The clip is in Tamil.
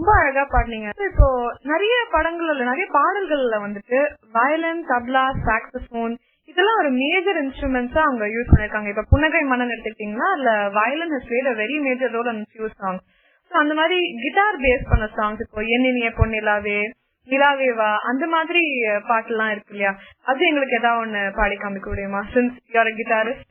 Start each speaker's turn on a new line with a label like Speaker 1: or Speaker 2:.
Speaker 1: ரொம்ப அழகா பாடுனீங்க. இப்போ நிறைய படங்கள்ல நிறைய பாடல்கள்ல வந்துட்டு வயலின், தப்லா, சாக்ஸோபோன் இதெல்லாம் ஒரு மேஜர் இன்ஸ்ட்ருமெண்ட்ஸா அவங்க யூஸ் பண்ணிருக்காங்க. இப்ப புன்னகை மன்னன் எடுத்துக்கிட்டீங்கன்னா அதுல violin has played a very major role in few songs. So அந்த மாதிரி கிட்டார் பேஸ் பண்ண சாங்ஸ் இப்போ எண்ணினிய பொன்னிலாவே, நிலாவேவா அந்த மாதிரி பாட்டுலாம் இருக்கு இல்லையா, அது எங்களுக்கு ஏதாவது ஒண்ணு பாடி காமிக்க முடியுமா? Since you are a guitarist.